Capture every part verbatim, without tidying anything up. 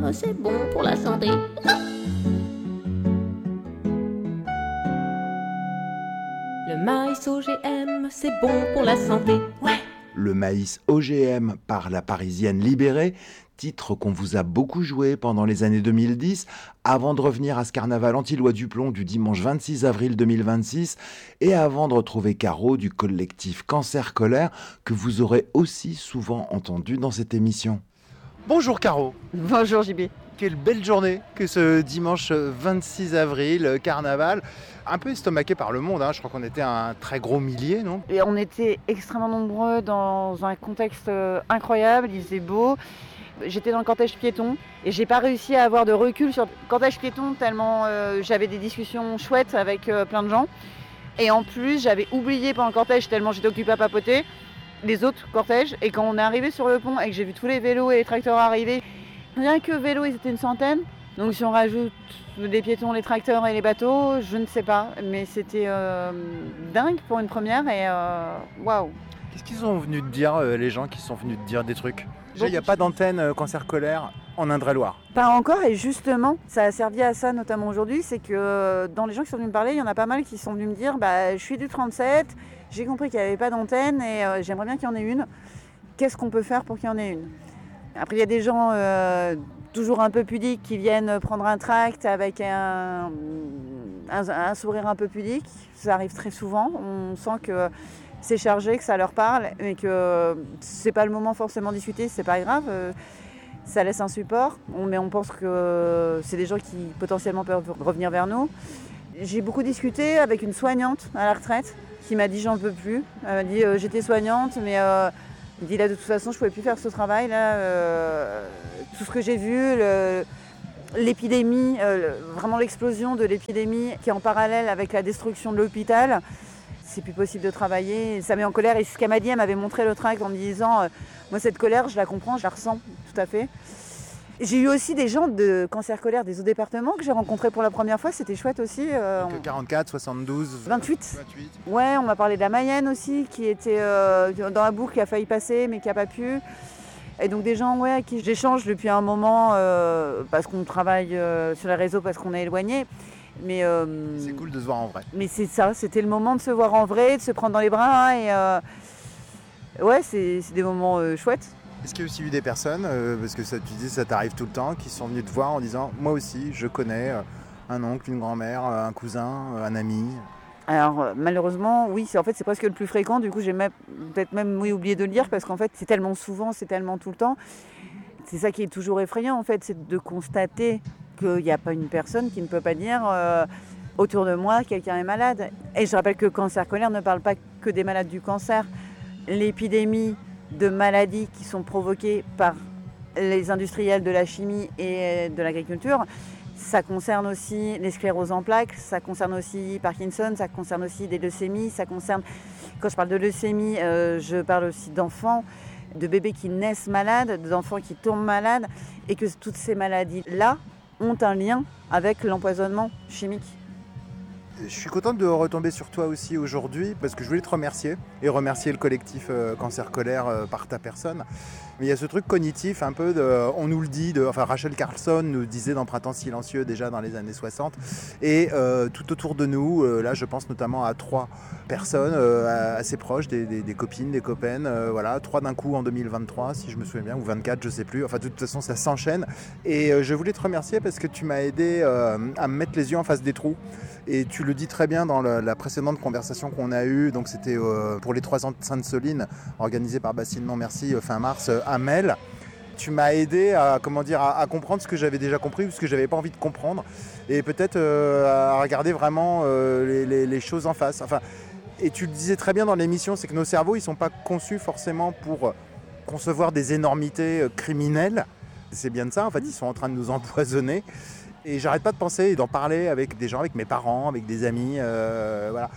M, c'est bon pour la santé. Le maïs O G M, c'est bon pour la santé. Ouais. Le maïs O G M par la Parisienne Libérée, titre qu'on vous a beaucoup joué pendant les années deux mille dix, avant de revenir à ce carnaval anti-loi du plomb du dimanche vingt-six avril deux mille vingt-six, et avant de retrouver Caro du collectif Cancer Colère, que vous aurez aussi souvent entendu dans cette émission. Bonjour Caro. Bonjour J B. Quelle belle journée que ce dimanche vingt-six avril, carnaval. Un peu estomaqué par le monde, hein. Je crois qu'on était un très gros millier, non ? Et on était extrêmement nombreux dans un contexte incroyable, il faisait beau. J'étais dans le cortège piéton et j'ai pas réussi à avoir de recul sur le cortège piéton tellement euh, j'avais des discussions chouettes avec euh, plein de gens. Et en plus, j'avais oublié pendant le cortège tellement j'étais occupée à papoter les autres cortèges. Et quand on est arrivé sur le pont et que j'ai vu tous les vélos et les tracteurs arriver, rien que vélos, ils étaient une centaine. Donc si on rajoute les piétons, les tracteurs et les bateaux, je ne sais pas. Mais c'était euh, dingue pour une première et waouh. Wow. Qu'est-ce qu'ils sont venus te dire, euh, les gens qui sont venus te dire des trucs ? Déjà, il n'y a pas d'antenne euh, Cancer Colère en Indre-et-Loire. Pas encore, et justement, ça a servi à ça notamment aujourd'hui, c'est que euh, dans les gens qui sont venus me parler, il y en a pas mal qui sont venus me dire bah, « je suis du trente-sept, j'ai compris qu'il n'y avait pas d'antenne et euh, j'aimerais bien qu'il y en ait une. Qu'est-ce qu'on peut faire pour qu'il y en ait une ?» Après, il y a des gens euh, toujours un peu pudiques qui viennent prendre un tract avec un, un, un sourire un peu pudique. Ça arrive très souvent, on sent que c'est chargé, que ça leur parle, mais que c'est pas le moment forcément de discuter, c'est pas grave, ça laisse un support, mais on pense que c'est des gens qui potentiellement peuvent revenir vers nous. J'ai beaucoup discuté avec une soignante à la retraite qui m'a dit j'en peux plus. Elle m'a dit euh, j'étais soignante, mais euh, elle dit là de toute façon je pouvais plus faire ce travail là. Euh, tout ce que j'ai vu, le, l'épidémie, euh, vraiment l'explosion de l'épidémie qui est en parallèle avec la destruction de l'hôpital. C'est plus possible de travailler, ça met en colère. Et ce qu'elle m'a dit, elle m'avait montré le tract en me disant euh, moi cette colère je la comprends, je la ressens tout à fait. J'ai eu aussi des gens de Cancer Colère des autres départements que j'ai rencontrés pour la première fois, c'était chouette aussi. Euh, Donc quarante-quatre, soixante-douze, vingt-huit. vingt-huit. Ouais, on m'a parlé de la Mayenne aussi, qui était euh, dans la boucle, qui a failli passer mais qui n'a pas pu. Et donc des gens ouais, à qui j'échange depuis un moment euh, parce qu'on travaille euh, sur les réseaux, parce qu'on est éloignés. Mais euh, c'est cool de se voir en vrai. Mais c'est ça, c'était le moment de se voir en vrai, de se prendre dans les bras. Et euh, ouais, c'est, c'est des moments euh, chouettes. Est-ce qu'il y a aussi eu des personnes, euh, parce que ça, tu dis ça t'arrive tout le temps, qui sont venues te voir en disant moi aussi je connais euh, un oncle, une grand-mère, euh, un cousin, euh, un ami ? Alors euh, malheureusement, oui, c'est, en fait c'est presque le plus fréquent. Du coup j'ai même, peut-être même oui, oublié de le dire parce qu'en fait c'est tellement souvent, c'est tellement tout le temps. C'est ça qui est toujours effrayant en fait, c'est de constater qu'il n'y a pas une personne qui ne peut pas dire euh, autour de moi quelqu'un est malade. Et je rappelle que Cancer Colère ne parle pas que des malades du cancer. L'épidémie de maladies qui sont provoquées par les industriels de la chimie et de l'agriculture, ça concerne aussi les scléroses en plaques, ça concerne aussi Parkinson, ça concerne aussi des leucémies, ça concerne, quand je parle de leucémie, euh, je parle aussi d'enfants, de bébés qui naissent malades, d'enfants qui tombent malades, et que toutes ces maladies-là ont un lien avec l'empoisonnement chimique. Je suis contente de retomber sur toi aussi aujourd'hui parce que je voulais te remercier et remercier le collectif euh, Cancer Colère euh, par ta personne. Mais il y a ce truc cognitif un peu, de, on nous le dit, de, enfin Rachel Carlson nous disait dans Printemps silencieux déjà dans les années soixante. Et euh, tout autour de nous, euh, là je pense notamment à trois personnes euh, assez proches, des, des, des copines, des copains, euh, voilà, trois d'un coup en deux mille vingt-trois si je me souviens bien, ou vingt-quatre, je sais plus. Enfin de toute façon ça s'enchaîne. Et euh, je voulais te remercier parce que tu m'as aidé euh, à me mettre les yeux en face des trous. Et tu le dis très bien dans la, la précédente conversation qu'on a eue, donc c'était euh, pour les trois ans de Sainte-Soline, organisé par Bastille Non Merci euh, fin mars euh, à Mel. Tu m'as aidé à, comment dire, à, à comprendre ce que j'avais déjà compris ou ce que j'avais pas envie de comprendre, et peut-être euh, à regarder vraiment euh, les, les, les choses en face. Enfin, et tu le disais très bien dans l'émission, c'est que nos cerveaux, ils sont pas conçus forcément pour concevoir des énormités euh, criminelles. C'est bien de ça, en fait, ils sont en train de nous empoisonner. Et j'arrête pas de penser et d'en parler avec des gens, avec mes parents, avec des amis, euh, voilà.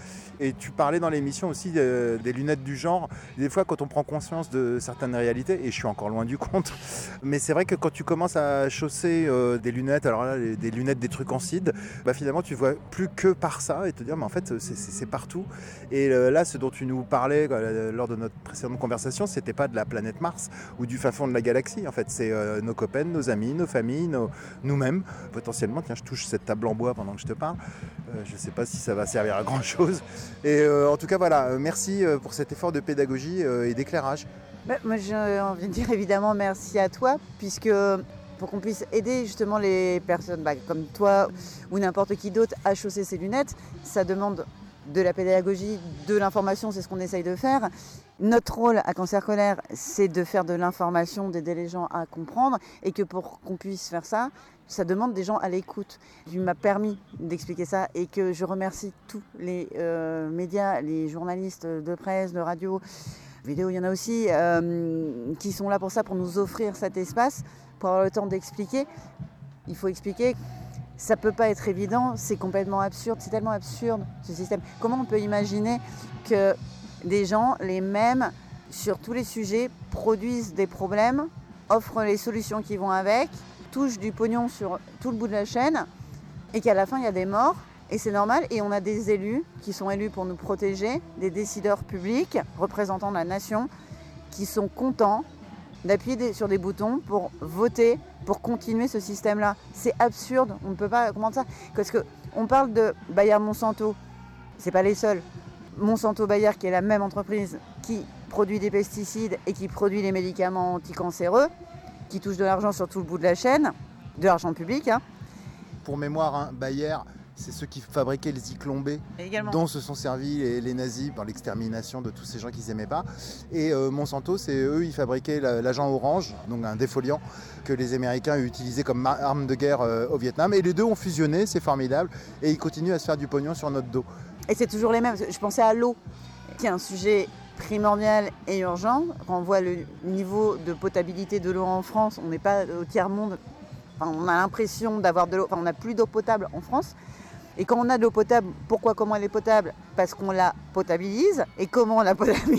Et tu parlais dans l'émission aussi de, des lunettes du genre. Des fois, quand on prend conscience de certaines réalités, et je suis encore loin du compte, mais c'est vrai que quand tu commences à chausser euh, des lunettes, alors là, les, des lunettes, des trucs en cide, bah finalement, tu vois plus que par ça et te dire, mais en fait, c'est, c'est, c'est partout. Et euh, là, ce dont tu nous parlais euh, lors de notre précédente conversation, c'était pas de la planète Mars ou du fin fond de la galaxie. En fait, c'est euh, nos copains, nos amis, nos familles, nos, nous-mêmes. Potentiellement, tiens, je touche cette table en bois pendant que je te parle. Euh, je sais pas si ça va servir à grand chose. Et euh, en tout cas, voilà, euh, merci euh, pour cet effort de pédagogie euh, et d'éclairage. Bah, moi, j'ai envie de dire évidemment merci à toi, puisque pour qu'on puisse aider justement les personnes bah, comme toi ou n'importe qui d'autre à chausser ses lunettes, ça demande de la pédagogie, de l'information, c'est ce qu'on essaye de faire. Notre rôle à Cancer Colère, c'est de faire de l'information, d'aider les gens à comprendre, et que pour qu'on puisse faire ça, ça demande des gens à l'écoute. Tu m'as permis d'expliquer ça, et que je remercie tous les euh, médias, les journalistes de presse, de radio, vidéo, il y en a aussi, euh, qui sont là pour ça, pour nous offrir cet espace, pour avoir le temps d'expliquer. Il faut expliquer. Ça peut pas être évident, c'est complètement absurde, c'est tellement absurde ce système. Comment on peut imaginer que des gens, les mêmes, sur tous les sujets, produisent des problèmes, offrent les solutions qui vont avec, touchent du pognon sur tout le bout de la chaîne, et qu'à la fin il y a des morts, et c'est normal, et on a des élus qui sont élus pour nous protéger, des décideurs publics, représentants de la nation, qui sont contents d'appuyer des, sur des boutons pour voter, pour continuer ce système-là. C'est absurde, on ne peut pas comprendre ça. Parce qu'on parle de Bayer-Monsanto, c'est pas les seuls. Monsanto-Bayer, qui est la même entreprise qui produit des pesticides et qui produit les médicaments anticancéreux, qui touche de l'argent sur tout le bout de la chaîne, de l'argent public. Hein. Pour mémoire, hein, Bayer, c'est ceux qui fabriquaient les Zyklon B, dont se sont servis les, les nazis dans l'extermination de tous ces gens qu'ils n'aimaient pas. Et euh, Monsanto, c'est eux, ils fabriquaient la, l'agent orange, donc un défoliant que les Américains utilisaient comme arme de guerre euh, au Vietnam. Et les deux ont fusionné, c'est formidable, et ils continuent à se faire du pognon sur notre dos. Et c'est toujours les mêmes. Je pensais à l'eau, qui est un sujet primordial et urgent. Quand on voit le niveau de potabilité de l'eau en France, on n'est pas au tiers-monde. Enfin, on a l'impression d'avoir de l'eau, enfin, on n'a plus d'eau potable en France. Et quand on a de l'eau potable, pourquoi, comment elle est potable ? Parce qu'on la potabilise. Et comment on la potabilise ?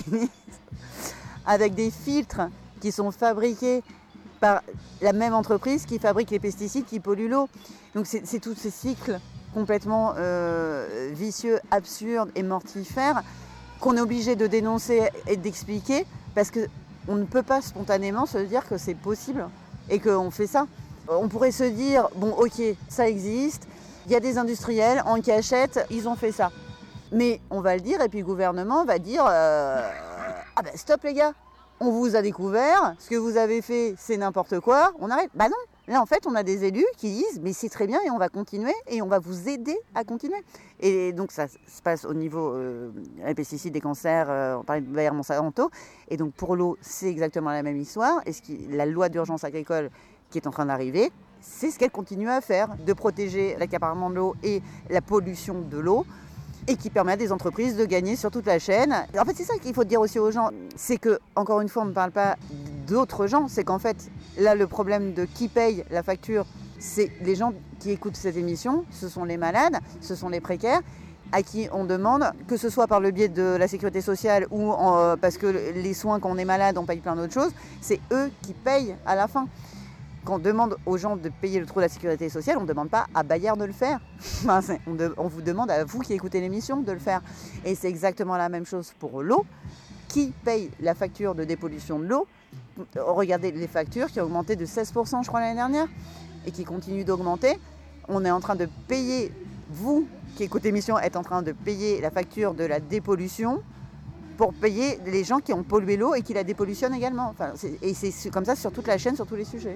Avec des filtres qui sont fabriqués par la même entreprise qui fabrique les pesticides qui polluent l'eau. Donc c'est, c'est tous ces cycles complètement euh, vicieux, absurdes et mortifères qu'on est obligé de dénoncer et d'expliquer, parce qu'on ne peut pas spontanément se dire que c'est possible et qu'on fait ça. On pourrait se dire, bon ok, ça existe, il y a des industriels en cachette, ils ont fait ça. Mais on va le dire, et puis le gouvernement va dire, euh, ah ben stop les gars, on vous a découvert, ce que vous avez fait c'est n'importe quoi, on arrête. Bah non, là en fait on a des élus qui disent, mais c'est très bien et on va continuer et on va vous aider à continuer. Et donc ça se passe au niveau euh, des pesticides, des cancers, euh, on parlait de Bayer-Monsanto, et donc pour l'eau c'est exactement la même histoire. Et ce qui, la loi d'urgence agricole qui est en train d'arriver, c'est ce qu'elle continue à faire, de protéger l'accaparement de l'eau et la pollution de l'eau, et qui permet à des entreprises de gagner sur toute la chaîne. En fait, c'est ça qu'il faut dire aussi aux gens, c'est que, encore une fois, on ne parle pas d'autres gens, c'est qu'en fait, là, le problème de qui paye la facture, c'est les gens qui écoutent cette émission, ce sont les malades, ce sont les précaires, à qui on demande, que ce soit par le biais de la sécurité sociale ou en, parce que les soins, quand on est malade, on paye plein d'autres choses, c'est eux qui payent à la fin. Quand on demande aux gens de payer le trou de la sécurité sociale, on ne demande pas à Bayer de le faire. Enfin, on, de, on vous demande à vous qui écoutez l'émission de le faire. Et c'est exactement la même chose pour l'eau. Qui paye la facture de dépollution de l'eau ? Regardez les factures qui ont augmenté de seize pour cent, je crois, l'année dernière, et qui continuent d'augmenter. On est en train de payer, vous qui écoutez l'émission, êtes en train de payer la facture de la dépollution pour payer les gens qui ont pollué l'eau et qui la dépollutionnent également. Enfin, c'est, et c'est comme ça sur toute la chaîne, sur tous les sujets.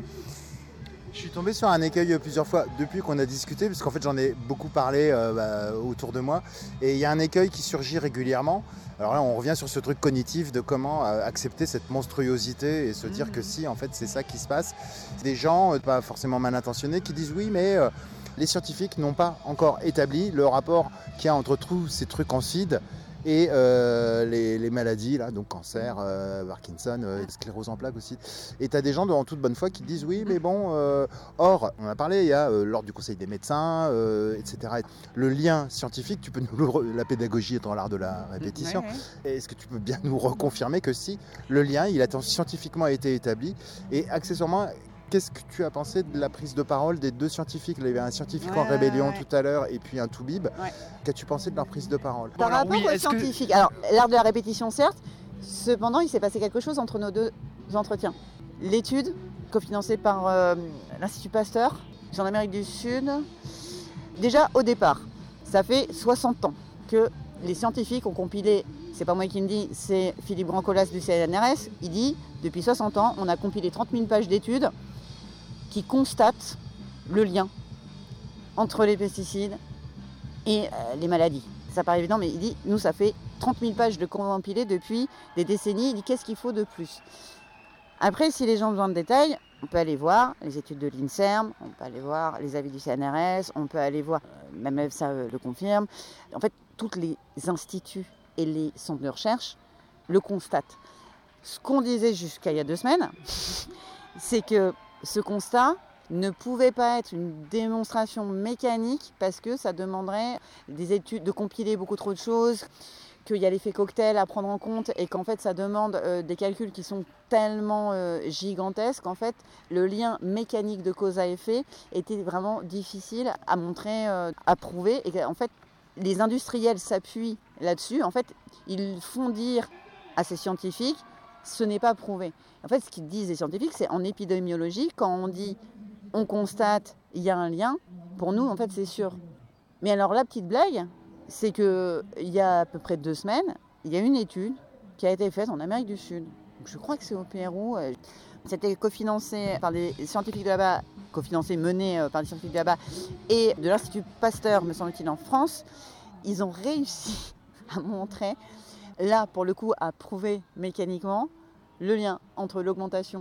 Je suis tombé sur un écueil plusieurs fois depuis qu'on a discuté, parce qu'en fait j'en ai beaucoup parlé euh, bah, autour de moi, et il y a un écueil qui surgit régulièrement. Alors là on revient sur ce truc cognitif de comment euh, accepter cette monstruosité et se mmh. dire que si en fait c'est ça qui se passe. C'est des gens euh, pas forcément mal intentionnés qui disent oui mais euh, les scientifiques n'ont pas encore établi le rapport qu'il y a entre tous ces trucs en C I D et euh, les, les maladies, là, donc cancer, euh, Parkinson, euh, sclérose en plaques aussi. Et tu as des gens en toute bonne foi qui te disent oui, mais bon, euh, or, on a parlé, il y a euh, l'ordre du conseil des médecins, euh, et cetera. Le lien scientifique, tu peux nous le re... la pédagogie étant l'art de la répétition, ouais, ouais. Est-ce que tu peux bien nous reconfirmer que si le lien, il a scientifiquement été établi, et accessoirement, qu'est-ce que tu as pensé de la prise de parole des deux scientifiques? Il y avait un scientifique ouais, en rébellion ouais, ouais. tout à l'heure et puis un toubib. Ouais. Qu'as-tu pensé de leur prise de parole? Par rapport oui, aux scientifiques, que... alors l'art de la répétition certes, cependant il s'est passé quelque chose entre nos deux entretiens. L'étude, cofinancée par euh, l'Institut Pasteur, en Amérique du Sud, déjà au départ, ça fait soixante ans que les scientifiques ont compilé, c'est pas moi qui me dis, c'est Philippe Brancolas du C N R S, il dit, depuis soixante ans, on a compilé trente mille pages d'études qui constate le lien entre les pesticides et euh, les maladies. Ça paraît évident, mais il dit, nous, ça fait trente mille pages de compilés depuis des décennies. Il dit, qu'est-ce qu'il faut de plus? Après, si les gens ont besoin de détails, on peut aller voir les études de l'INSERM, on peut aller voir les avis du C N R S, on peut aller voir, euh, même ça euh, le confirme, en fait, tous les instituts et les centres de recherche le constatent. Ce qu'on disait jusqu'à il y a deux semaines, c'est que ce constat ne pouvait pas être une démonstration mécanique parce que ça demanderait des études, de compiler beaucoup trop de choses, qu'il y a l'effet cocktail à prendre en compte et qu'en fait ça demande euh, des calculs qui sont tellement euh, gigantesques qu'en fait le lien mécanique de cause à effet était vraiment difficile à montrer, euh, à prouver et qu'en fait les industriels s'appuient là-dessus. En fait, ils font dire à ces scientifiques ce n'est pas prouvé. En fait, ce qu'ils disent les scientifiques, c'est en épidémiologie, quand on dit on constate, il y a un lien, pour nous, en fait, c'est sûr. Mais alors, la petite blague, c'est qu'il y a à peu près deux semaines, il y a une étude qui a été faite en Amérique du Sud. Je crois que c'est au Pérou. C'était cofinancé par des scientifiques de là-bas, cofinancé, mené par des scientifiques de là-bas, et de l'Institut Pasteur, me semble-t-il, en France. Ils ont réussi à montrer, là, pour le coup, à prouver mécaniquement le lien entre l'augmentation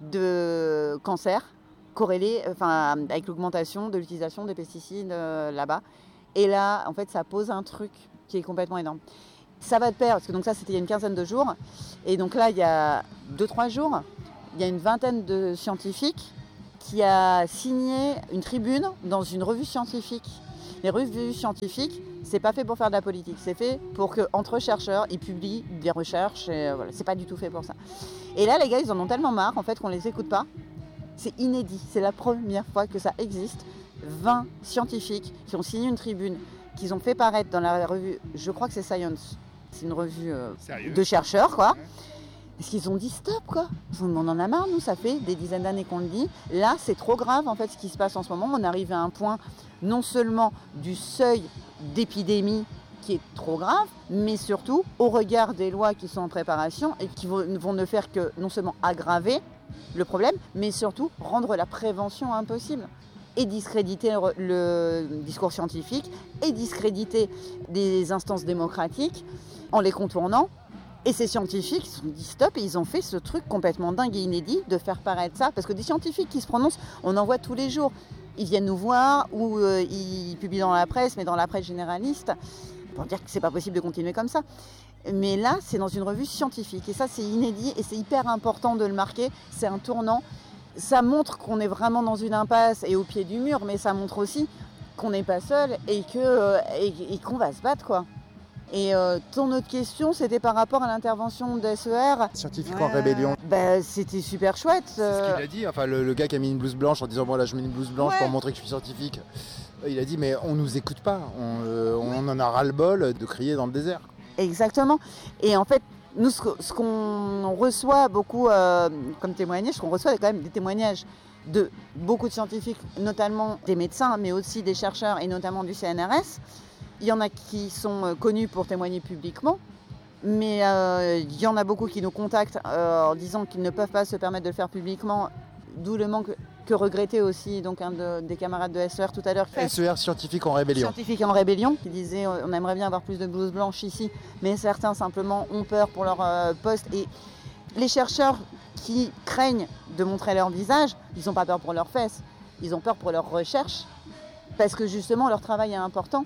de cancer corrélé, enfin, avec l'augmentation de l'utilisation des pesticides euh, là-bas. Et là, en fait, ça pose un truc qui est complètement énorme. Ça va de pair, parce que donc ça, c'était il y a une quinzaine de jours. Et donc là, il y a deux trois jours, il y a une vingtaine de scientifiques qui a signé une tribune dans une revue scientifique. Les revues scientifiques, c'est pas fait pour faire de la politique, c'est fait pour qu'entre chercheurs, ils publient des recherches, et voilà, c'est pas du tout fait pour ça. Et là, les gars, ils en ont tellement marre, en fait, qu'on les écoute pas. C'est inédit, c'est la première fois que ça existe. vingt scientifiques qui ont signé une tribune, qu'ils ont fait paraître dans la revue, je crois que c'est Science, c'est une revue euh, de chercheurs, quoi. Ouais. Parce qu'ils ont dit stop, quoi. On en a marre, nous, ça fait des dizaines d'années qu'on le dit. Là, c'est trop grave, en fait, ce qui se passe en ce moment. On arrive à un point, non seulement du seuil d'épidémie qui est trop grave, mais surtout au regard des lois qui sont en préparation et qui vont, vont ne faire que non seulement aggraver le problème, mais surtout rendre la prévention impossible. Et discréditer le, le discours scientifique, et discréditer des instances démocratiques en les contournant. Et ces scientifiques, ils se sont dit stop et ils ont fait ce truc complètement dingue et inédit de faire paraître ça. Parce que des scientifiques qui se prononcent, on en voit tous les jours. Ils viennent nous voir ou euh, ils publient dans la presse, mais dans la presse généraliste, pour dire que c'est pas possible de continuer comme ça. Mais là, c'est dans une revue scientifique. Et ça, c'est inédit et c'est hyper important de le marquer. C'est un tournant. Ça montre qu'on est vraiment dans une impasse et au pied du mur, mais ça montre aussi qu'on n'est pas seul et, que, euh, et, et qu'on va se battre, quoi. Et euh, ton autre question, c'était par rapport à l'intervention de S E R. Scientifique ouais. en rébellion. Bah, c'était super chouette. C'est ce qu'il a dit. Enfin, le, le gars qui a mis une blouse blanche en disant bon là je mets une blouse blanche ouais. pour montrer que je suis scientifique. Il a dit mais on nous écoute pas. On, euh, on en a ras le bol de crier dans le désert. Exactement. Et en fait, nous, ce, ce qu'on reçoit beaucoup euh, comme témoignage, ce qu'on reçoit quand même des témoignages de beaucoup de scientifiques, notamment des médecins, mais aussi des chercheurs et notamment du C N R S. Il y en a qui sont connus pour témoigner publiquement, mais euh, il y en a beaucoup qui nous contactent euh, en disant qu'ils ne peuvent pas se permettre de le faire publiquement, d'où le manque que regrettait aussi donc, un de, des camarades de S E R tout à l'heure. S E R scientifique en rébellion. Scientifique en rébellion, qui disait on aimerait bien avoir plus de blouses blanches ici, mais certains simplement ont peur pour leur euh, poste. Et les chercheurs qui craignent de montrer leur visage, ils n'ont pas peur pour leurs fesses, ils ont peur pour leur recherche, parce que justement leur travail est important.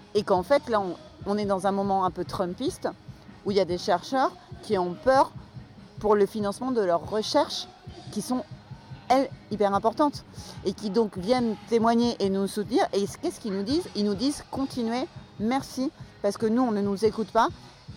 Et qu'en fait, là, on, on est dans un moment un peu trumpiste, où il y a des chercheurs qui ont peur pour le financement de leurs recherches, qui sont, elles, hyper importantes, et qui donc viennent témoigner et nous soutenir. Et qu'est-ce qu'ils nous disent ? Ils nous disent « Continuez, merci », parce que nous, on ne nous écoute pas.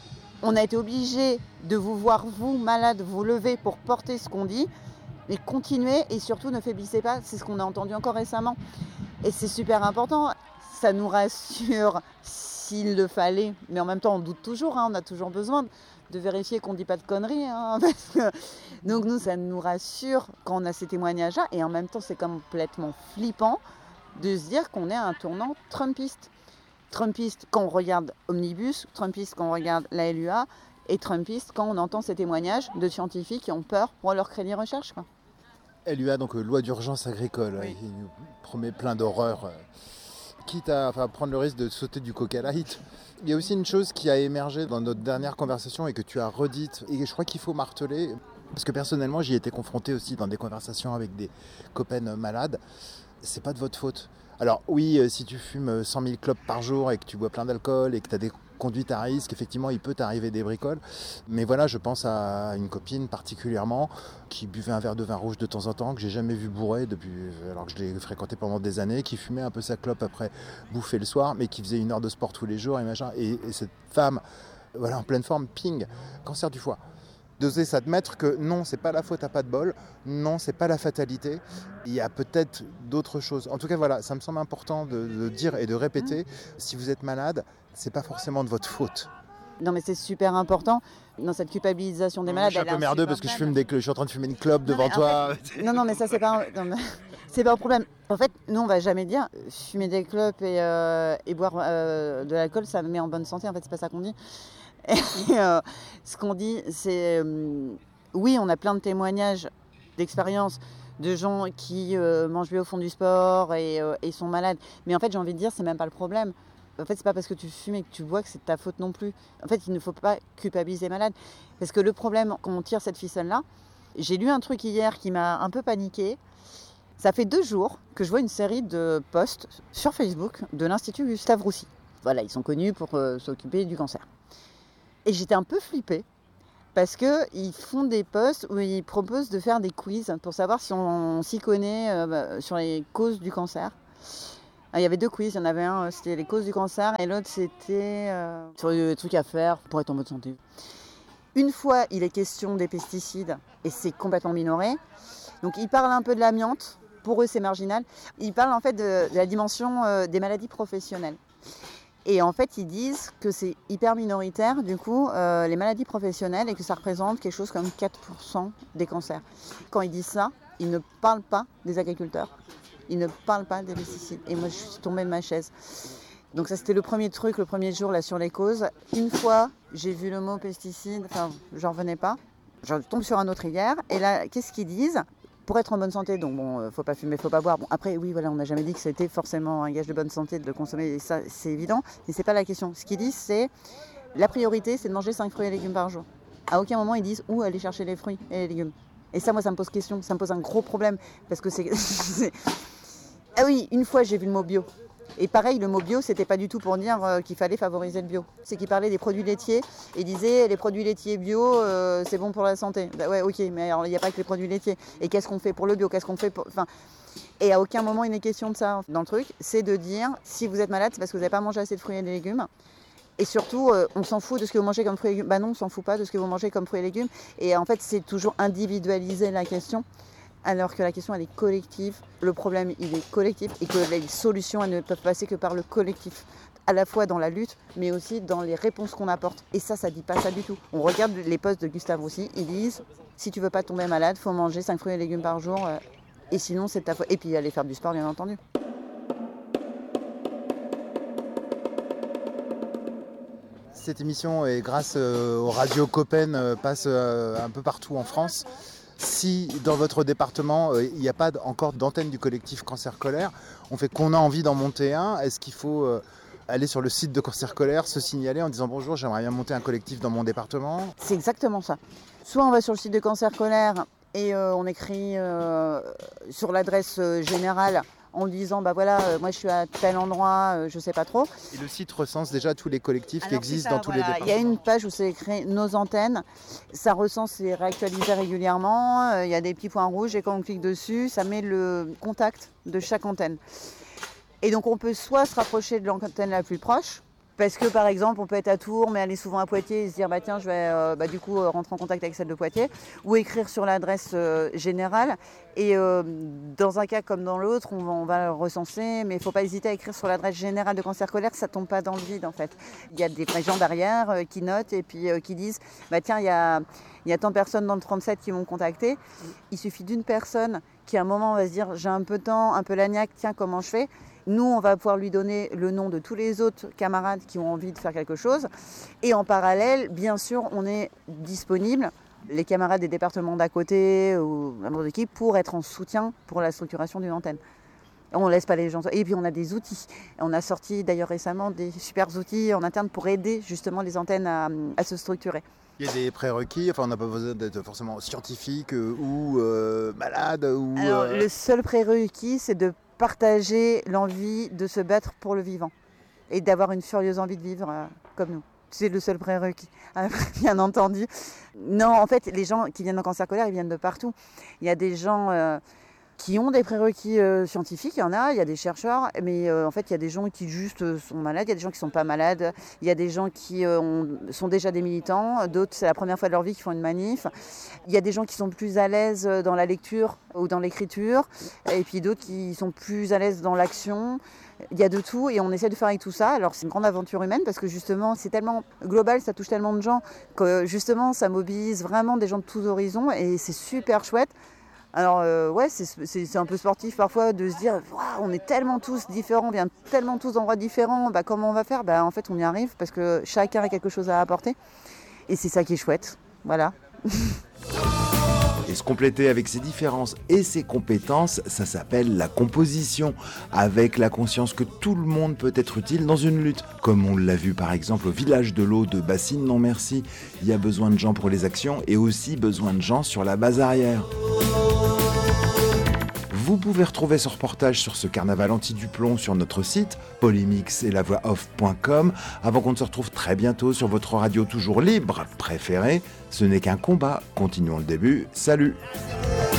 On a été obligés de vous voir, vous, malades, vous lever pour porter ce qu'on dit. Mais continuez et surtout ne faiblissez pas. C'est ce qu'on a entendu encore récemment. Et c'est super important. Ça nous rassure s'il le fallait. Mais en même temps, on doute toujours. Hein. On a toujours besoin de vérifier qu'on ne dit pas de conneries. Hein, parce que... Donc nous, ça nous rassure quand on a ces témoignages-là. Et en même temps, c'est complètement flippant de se dire qu'on est à un tournant trumpiste. Trumpiste quand on regarde Omnibus, Trumpiste quand on regarde la L U A, et Trumpiste quand on entend ces témoignages de scientifiques qui ont peur pour leur crédit recherche. Quoi. L U A, donc euh, loi d'urgence agricole, oui. Il nous promet plein d'horreurs, euh, quitte à enfin, prendre le risque de sauter du coq à light. Il y a aussi une chose qui a émergé dans notre dernière conversation et que tu as redite, et je crois qu'il faut marteler, parce que personnellement j'y ai été confronté aussi dans des conversations avec des copains malades, c'est pas de votre faute. Alors oui, euh, si tu fumes cent mille clopes par jour et que tu bois plein d'alcool et que tu as des conduites à risque, effectivement, il peut t'arriver des bricoles. Mais voilà, je pense à une copine particulièrement qui buvait un verre de vin rouge de temps en temps, que j'ai jamais vu bourré depuis, alors que je l'ai fréquenté pendant des années, qui fumait un peu sa clope après bouffer le soir, mais qui faisait une heure de sport tous les jours et machin. Et, et cette femme, voilà, en pleine forme, ping, cancer du foie. D'oser s'admettre que non, c'est pas la faute à pas de bol, non, c'est pas la fatalité, il y a peut-être d'autres choses. En tout cas, voilà, ça me semble important de, de dire et de répéter, si vous êtes malade, c'est pas forcément de votre faute. Non mais c'est super important dans cette culpabilisation des malades. Je suis un peu merdeux parce que je, fume des cl- je suis en train de fumer une clope devant toi. Fait, non, non, mais ça c'est pas, un, non, mais, c'est pas un problème. En fait, nous on va jamais dire fumer des clopes et, euh, et boire euh, de l'alcool, ça me met en bonne santé. En fait, c'est pas ça qu'on dit. Et, euh, ce qu'on dit, c'est euh, oui, on a plein de témoignages d'expériences de gens qui euh, mangent bien au fond du sport et, euh, et sont malades. Mais en fait, j'ai envie de dire, c'est même pas le problème. En fait, c'est pas parce que tu fumes et que tu bois que c'est de ta faute non plus. En fait, il ne faut pas culpabiliser les malades. Parce que le problème, quand on tire cette ficelle-là, j'ai lu un truc hier qui m'a un peu paniqué. Ça fait deux jours que je vois une série de posts sur Facebook de l'Institut Gustave Roussy. Voilà, ils sont connus pour euh, s'occuper du cancer. Et j'étais un peu flippée parce qu'ils font des posts où ils proposent de faire des quiz pour savoir si on, on s'y connaît euh, sur les causes du cancer. Alors, il y avait deux quiz, il y en avait un, c'était les causes du cancer et l'autre c'était euh, sur les trucs à faire pour être en bonne santé. Une fois, il est question des pesticides et c'est complètement minoré. Donc ils parlent un peu de l'amiante, pour eux c'est marginal. Ils parlent en fait de, de la dimension euh, des maladies professionnelles. Et en fait, ils disent que c'est hyper minoritaire, du coup, euh, les maladies professionnelles et que ça représente quelque chose comme quatre pour cent des cancers. Quand ils disent ça, ils ne parlent pas des agriculteurs, ils ne parlent pas des pesticides. Et moi, je suis tombée de ma chaise. Donc ça, c'était le premier truc, le premier jour, là, sur les causes. Une fois, j'ai vu le mot pesticide, enfin, j'en revenais pas. Je tombe sur un autre hier. Et là, qu'est-ce qu'ils disent ? Pour être en bonne santé, donc bon, euh, faut pas fumer, faut pas boire. Bon, après, oui, voilà, on n'a jamais dit que c'était forcément un gage de bonne santé de consommer, et ça, c'est évident. Mais c'est pas la question. Ce qu'ils disent, c'est la priorité, c'est de manger cinq fruits et légumes par jour. À aucun moment, ils disent où aller chercher les fruits et les légumes. Et ça, moi, ça me pose question. Ça me pose un gros problème parce que c'est. c'est... Ah oui, une fois, j'ai vu le mot bio. Et pareil, le mot bio, c'était pas du tout pour dire euh, qu'il fallait favoriser le bio. C'est qu'il parlait des produits laitiers et disait les produits laitiers bio, euh, c'est bon pour la santé. Bah ouais, ok, mais alors il n'y a pas que les produits laitiers. Et qu'est-ce qu'on fait pour le bio ? Qu'est-ce qu'on fait pour... Enfin, et à aucun moment il n'est question de ça dans le truc. C'est de dire si vous êtes malade, c'est parce que vous n'avez pas mangé assez de fruits et de légumes. Et surtout, euh, on s'en fout de ce que vous mangez comme fruits et légumes. Bah non, on s'en fout pas de ce que vous mangez comme fruits et légumes. Et en fait, c'est toujours individualiser la question. Alors que la question, elle est collective. Le problème, il est collectif et que les solutions, elles ne peuvent passer que par le collectif. À la fois dans la lutte, mais aussi dans les réponses qu'on apporte. Et ça, ça ne dit pas ça du tout. On regarde les posts de Gustave Roussy, ils disent si tu veux pas tomber malade, il faut manger cinq fruits et légumes par jour. Euh, et sinon, c'est ta faute. Et puis aller faire du sport, bien entendu. Cette émission, et grâce euh, aux radios Copen, euh, passe euh, un peu partout en France. Si dans votre département, euh, il n'y a pas encore d'antenne du collectif Cancer Colère, on fait qu'on a envie d'en monter un, est-ce qu'il faut euh, aller sur le site de Cancer Colère, se signaler en disant bonjour, j'aimerais bien monter un collectif dans mon département ? C'est exactement ça. Soit on va sur le site de Cancer Colère et euh, on écrit euh, sur l'adresse euh, générale, en disant bah voilà, euh, moi je suis à tel endroit, euh, je sais pas trop. Et le site recense déjà tous les collectifs qui Alors, existent ça, dans tous voilà. les départements. Il y a une page où c'est écrit nos antennes. Ça recense et réactualisé régulièrement. Euh, Il y a des petits points rouges et quand on clique dessus, ça met le contact de chaque antenne. Et donc on peut soit se rapprocher de l'antenne la plus proche, parce que par exemple on peut être à Tours mais aller souvent à Poitiers et se dire bah tiens je vais euh, bah, du coup euh, rentrer en contact avec celle de Poitiers, ou écrire sur l'adresse euh, générale. Et euh, dans un cas comme dans l'autre, on va, on va le recenser, mais il ne faut pas hésiter à écrire sur l'adresse générale de Cancer Scolaire, ça ne tombe pas dans le vide en fait. Il y a des gens derrière euh, qui notent et puis euh, qui disent bah tiens il y a, il y a tant de personnes dans le trente-sept qui m'ont contacté. Il suffit d'une personne qui à un moment va se dire j'ai un peu de temps, un peu l'agnac, tiens comment je fais. Nous, on va pouvoir lui donner le nom de tous les autres camarades qui ont envie de faire quelque chose. Et en parallèle, bien sûr, on est disponible, les camarades des départements d'à côté ou membres d'équipe, pour être en soutien pour la structuration d'une antenne. On ne laisse pas les gens... Et puis, on a des outils. On a sorti d'ailleurs récemment des super outils en interne pour aider justement les antennes à, à se structurer. Il y a des prérequis, enfin on n'a pas besoin d'être forcément scientifique euh, ou euh, malade. Ou, Alors, euh... le seul prérequis, c'est de partager l'envie de se battre pour le vivant et d'avoir une furieuse envie de vivre euh, comme nous. C'est le seul prérequis, bien entendu. Non, en fait, les gens qui viennent en Cancer Scolaire, ils viennent de partout. Il y a des gens euh, qui ont des prérequis euh, scientifiques, il y en a, il y a des chercheurs, mais euh, en fait, il y a des gens qui juste euh, sont malades, il y a des gens qui ne sont pas malades, il y a des gens qui euh, ont, sont déjà des militants, d'autres, c'est la première fois de leur vie qu'ils font une manif. Il y a des gens qui sont plus à l'aise dans la lecture ou dans l'écriture, et puis d'autres qui sont plus à l'aise dans l'action. Il y a de tout et on essaie de faire avec tout ça. Alors c'est une grande aventure humaine parce que justement c'est tellement global, ça touche tellement de gens que justement ça mobilise vraiment des gens de tous horizons et c'est super chouette. Alors euh, ouais, c'est, c'est, c'est un peu sportif parfois de se dire wow, on est tellement tous différents, on vient tellement tous d'endroits différents, bah, comment on va faire ? Bah, en fait on y arrive parce que chacun a quelque chose à apporter et c'est ça qui est chouette. Voilà. Et se compléter avec ses différences et ses compétences, ça s'appelle la composition, avec la conscience que tout le monde peut être utile dans une lutte. Comme on l'a vu par exemple au village de l'eau de Bassine Non Merci, il y a besoin de gens pour les actions et aussi besoin de gens sur la base arrière. Vous pouvez retrouver ce reportage sur ce carnaval anti-Duplon sur notre site polymix et la voix off point com. Avant qu'on ne se retrouve très bientôt sur votre radio toujours libre préférée, ce n'est qu'un combat. Continuons le début. Salut!